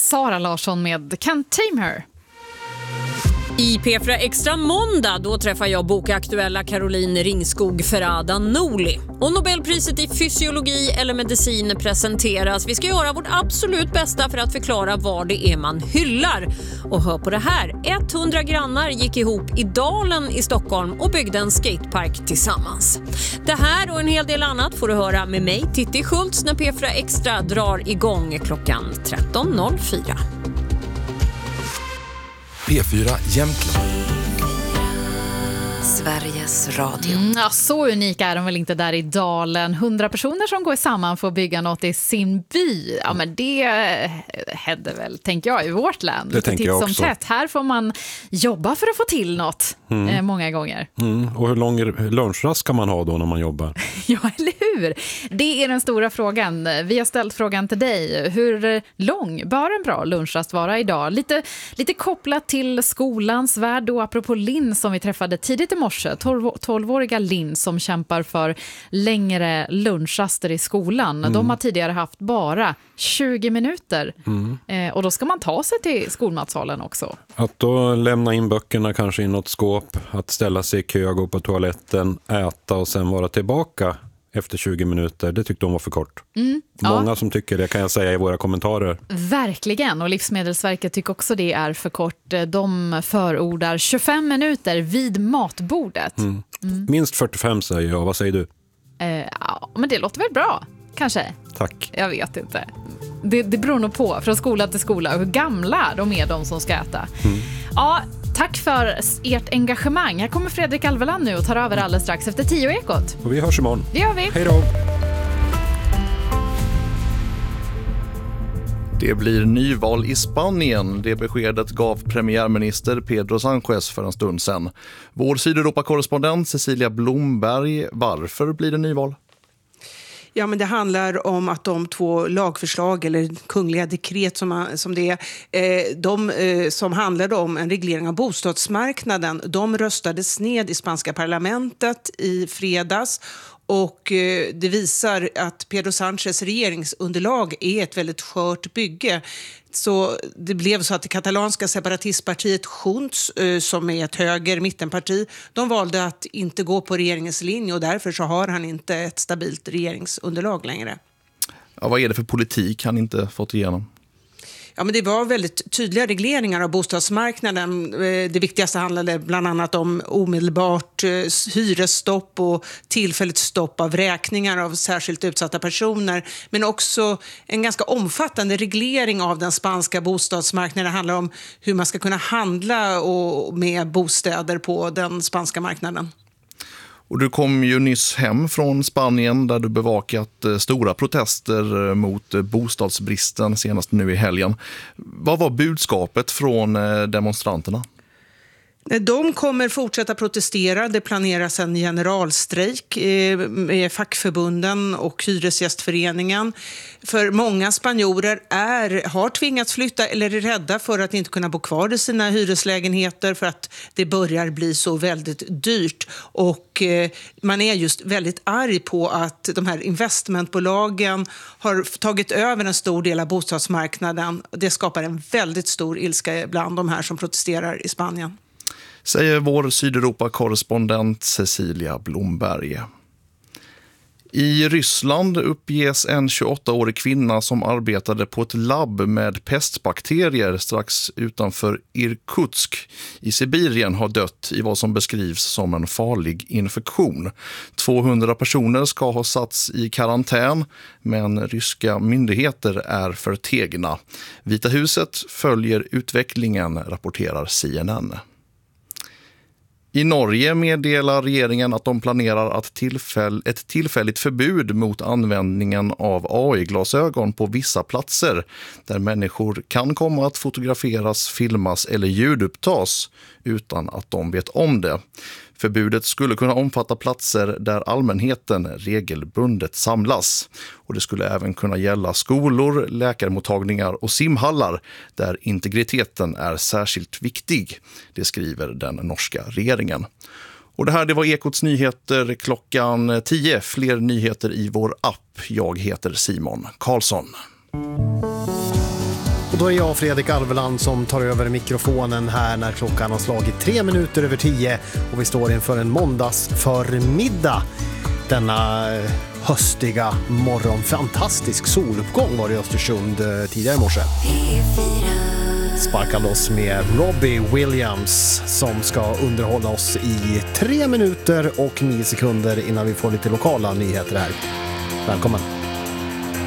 Sara Larsson med Can't Tame Her. I P4 Extra måndag då träffar jag bokaktuella Caroline Ringskog Ferrada Noli. Och Nobelpriset i fysiologi eller medicin presenteras. Vi ska göra vårt absolut bästa för att förklara vad det är man hyllar. Och hör på det här. 100 grannar gick ihop i Dalen i Stockholm och byggde en skatepark tillsammans. Det här och en hel del annat får du höra med mig, Titti Schultz, när P4 Extra drar igång klockan 13.04. P4 Jämtland. Sveriges Radio. Ja, så unika är de väl inte där i Dalen. 100 personer som går samman för att bygga något i sin by. Ja, men det händer väl, tänker jag, i vårt land. Det tänker jag också. Tätt. Här får man jobba för att få till något många gånger. Och hur lång lunchrast kan man ha då när man jobbar? Ja, eller hur? Det är den stora frågan. Vi har ställt frågan till dig. Hur lång bör en bra lunchrast vara idag? Lite kopplat till skolans värld och apropå Linn som vi träffade tidigt i morse. 12-åriga Linn som kämpar för längre lunchraster i skolan. De har tidigare haft bara 20 minuter. Och då ska man ta sig till skolmatsalen också. Att då lämna in böckerna kanske i något skåp, att ställa sig i kö, gå på toaletten, äta och sen vara tillbaka efter 20 minuter, det tyckte de var för kort. Många som tycker det, kan jag säga i våra kommentarer. Verkligen, och Livsmedelsverket tycker också det är för kort. De förordar 25 minuter vid matbordet. Minst 45 säger jag, vad säger du? Ja, men det låter väl bra, kanske. Tack. Jag vet inte. Det beror nog på från skola till skola hur gamla de är de som ska äta. Ja, tack för ert engagemang. Här kommer Fredrik Alveland nu och tar över alldeles strax efter 10-ekot. Och vi hörs imorgon. Det gör vi. Hej då. Det blir nyval i Spanien. Det beskedet gav premiärminister Pedro Sánchez för en stund sedan. Vår Sydeuropa-korrespondent Cecilia Blomberg, varför blir det nyval? Ja, men det handlar om att de 2 lagförslag eller kungliga dekret som det är, de som handlade om en reglering av bostadsmarknaden, de röstades ned i spanska parlamentet i fredags. Och det visar att Pedro Sánchez regeringsunderlag är ett väldigt skört bygge. Så det blev så att det katalanska separatistpartiet Junts, som är ett höger-mittenparti, de valde att inte gå på regeringens linje och därför så har han inte ett stabilt regeringsunderlag längre. Ja, vad är det för politik han inte fått igenom? Ja, men det var väldigt tydliga regleringar av bostadsmarknaden. Det viktigaste handlade bland annat om omedelbart hyresstopp och tillfälligt stopp av räkningar av särskilt utsatta personer. Men också en ganska omfattande reglering av den spanska bostadsmarknaden. Det handlar om hur man ska kunna handla med bostäder på den spanska marknaden. Och du kom ju nyss hem från Spanien där du bevakat stora protester mot bostadsbristen senast nu i helgen. Vad var budskapet från demonstranterna? De kommer fortsätta protestera. Det planeras en generalstrejk med fackförbunden och hyresgästföreningen. För många spanjorer har tvingats flytta eller är rädda för att inte kunna bo kvar i sina hyreslägenheter för att det börjar bli så väldigt dyrt. Och man är just väldigt arg på att de här investmentbolagen har tagit över en stor del av bostadsmarknaden. Det skapar en väldigt stor ilska bland de här som protesterar i Spanien. Säger vår Sydeuropa-korrespondent Cecilia Blomberg. I Ryssland uppges en 28-årig kvinna som arbetade på ett labb med pestbakterier strax utanför Irkutsk i Sibirien har dött i vad som beskrivs som en farlig infektion. 200 personer ska ha satts i karantän, men ryska myndigheter är förtegna. Vita huset följer utvecklingen, rapporterar CNN. I Norge meddelar regeringen att de planerar att ett tillfälligt förbud mot användningen av AI-glasögon på vissa platser där människor kan komma att fotograferas, filmas eller ljudupptas utan att de vet om det. Förbudet skulle kunna omfatta platser där allmänheten regelbundet samlas. Och det skulle även kunna gälla skolor, läkarmottagningar och simhallar där integriteten är särskilt viktig. Det skriver den norska regeringen. Och det var Ekots nyheter klockan 10. Fler nyheter i vår app. Jag heter Simon Karlsson. Och då är jag, Fredrik Alveland, som tar över mikrofonen här när klockan har slagit 10:03 och vi står inför en måndagsförmiddag. Denna höstiga morgon. Fantastisk soluppgång var det i Östersund tidigare i morse. Sparkade oss med Robbie Williams som ska underhålla oss i 3 minuter och 9 sekunder innan vi får lite lokala nyheter här. Välkommen!